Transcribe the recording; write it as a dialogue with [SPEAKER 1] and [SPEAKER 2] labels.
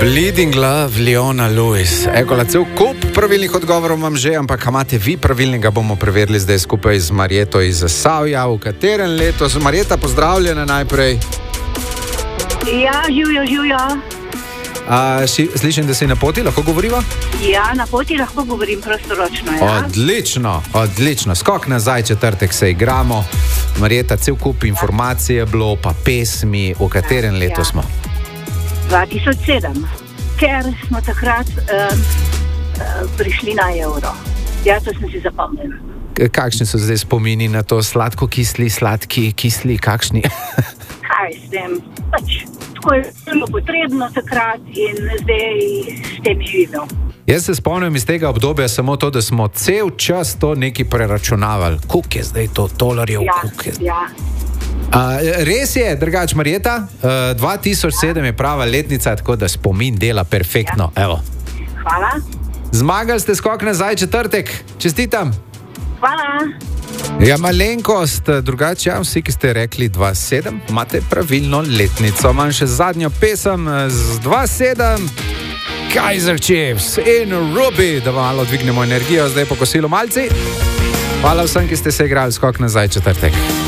[SPEAKER 1] Bleeding Love, Leona Lewis. Ekola, cel kup pravilnih odgovorov imam že, ampak imate vi pravilnega, bomo preverili zdaj skupaj z Marjeto iz Zasavja, v katerem letu. Marjeta, pozdravljena najprej.
[SPEAKER 2] Ja, živjo.
[SPEAKER 1] Slišim, da si na poti, lahko govoriva?
[SPEAKER 2] Ja, na poti lahko govorim prostoročno, ja.
[SPEAKER 1] Odlično. Skok nazaj, četrtek se igramo. Marjeta, cel kup informacije je bilo, pa pesmi, v katerem letu smo?
[SPEAKER 2] 2007, ker smo takrat prišli na evro. Ja, to sem si zapomnil.
[SPEAKER 1] Kakšni so zdaj spomini na to? Sladko-kisli, sladki, kisli, kakšni?
[SPEAKER 2] Kaj s tem? Tako je bilo potrebno takrat in zdaj s tem živim.
[SPEAKER 1] Jaz se spomnim iz tega obdobja samo to, da smo cel čas to nekaj preračunavali. Koliko je zdaj to tolarjev?
[SPEAKER 2] Ja.
[SPEAKER 1] Res je, drugač Marjeta, 2007 je prava letnica, tako da spomin dela perfektno.
[SPEAKER 2] Ja.
[SPEAKER 1] Evo.
[SPEAKER 2] Hvala.
[SPEAKER 1] Zmagali ste skok nazaj, četrtek. Čestitam.
[SPEAKER 2] Hvala.
[SPEAKER 1] Ja, malenkost, drugače, vsi, ki ste rekli 2-7, imate pravilno letnico. Imam še zadnjo pesem z 2-7, Kaiser Chiefs in Ruby, da vam malo dvignemo energijo zdaj po kosilu malci. Hvala vsem, ki ste se igrali skok nazaj, četrtek.